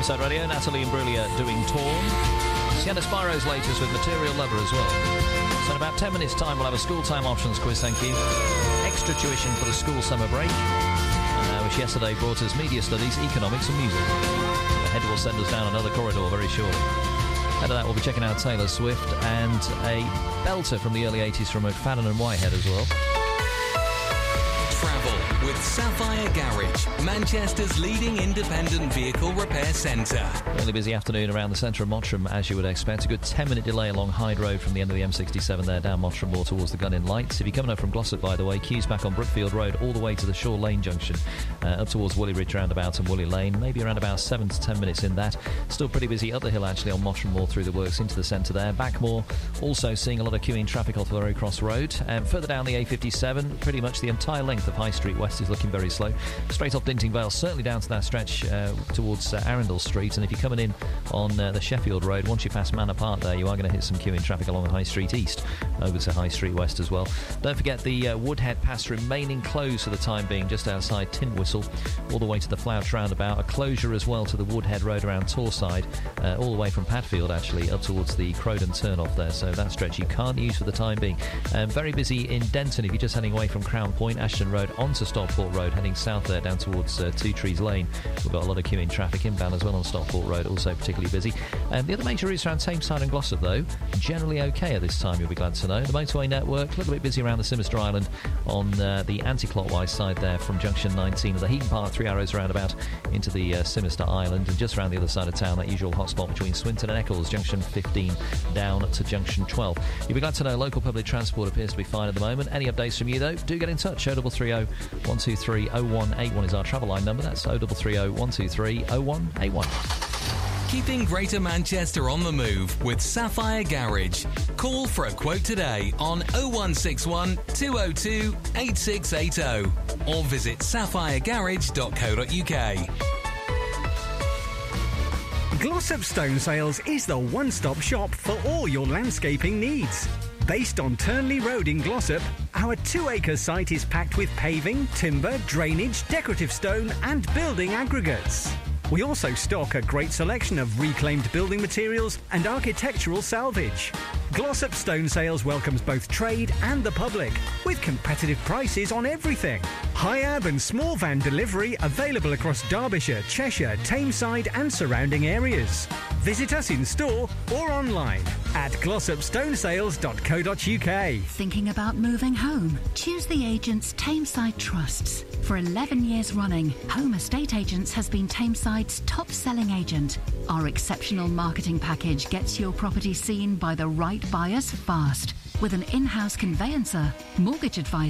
Tameside Radio, Natalie Imbruglia doing Torn. Sienna Spiro's latest with Material Lover as well. So in about 10 minutes' time, we'll have a school time options quiz, thank you. Extra tuition for the school summer break, which yesterday brought us media studies, economics and music. The head will send us down another corridor very shortly. Ahead of that, we'll be checking out Taylor Swift and a belter from the early 80s from McFadden and Whitehead as well. Travel with Sapphire Garage, Manchester's leading independent vehicle repair centre. Really busy afternoon around the centre of Mottram, as you would expect. A good 10-minute delay along Hyde Road from the end of the M67 there, down Mottram more towards the Gunning Lights. If you're coming up from Glossop, by the way, queues back on Brookfield Road all the way to the Shore Lane junction, up towards Woolly Ridge roundabout and Woolly Lane. Maybe around about 7 to 10 minutes in that. Still pretty busy up the hill, actually, on Mottram Moor through the works into the centre there. Backmoor also seeing a lot of queuing traffic off the Row Cross Road. Further down the A57, pretty much the entire length of High Street West is looking very slow. Straight off Dinting Vale, certainly down to that stretch towards Arundel Street. And if you're coming in on the Sheffield Road, once you pass Manor Park there, you are going to hit some queuing traffic along High Street East over to High Street West as well. Don't forget the Woodhead Pass remaining closed for the time being, just outside Tintwistle, all the way to the Flouch roundabout. A closure as well to the Woodhead Road around Torside, all the way from Padfield actually up towards the Crowdon turnoff there. So that stretch you can't use for the time being. Very busy in Denton if you're just heading away from Crown Point, Ashton Road onto Stockport Road, heading south there down towards Two Trees Lane. We've got a lot of queuing traffic inbound as well on Stockport Road, also particularly busy. The other major routes around Tameside and Glossop, though, generally okay at this time, you'll be glad to know. The motorway network, a little bit busy around the Simister Island on the anti-clockwise side there from Junction 19 of the Heaton Park 3 Arrows roundabout into the Simister Island, and just around the other side of town, that usual hotspot between Swinton and Eccles, Junction 15 down to Junction 12. You'll be glad to know local public transport appears to be fine at the moment. Any updates from you, though, do get in touch. 0330 123 0181 is our travel line number. That's 0330 123 0181. Keeping Greater Manchester on the move with Sapphire Garage. Call for a quote today on 0161 202 8680 or visit sapphiregarage.co.uk. Glossop Stone Sales is the one-stop shop for all your landscaping needs. Based on Turnley Road in Glossop, our 2-acre site is packed with paving, timber, drainage, decorative stone and building aggregates. We also stock a great selection of reclaimed building materials and architectural salvage. Glossop Stone Sales welcomes both trade and the public, with competitive prices on everything. High-ab and small van delivery available across Derbyshire, Cheshire, Tameside and surrounding areas. Visit us in store or online at glossopstonesales.co.uk. Thinking about moving home? Choose the agents Tameside trusts. For 11 years running, Home Estate Agents has been Tameside's top-selling agent. Our exceptional marketing package gets your property seen by the right buyers fast. With an in-house conveyancer, mortgage advisor,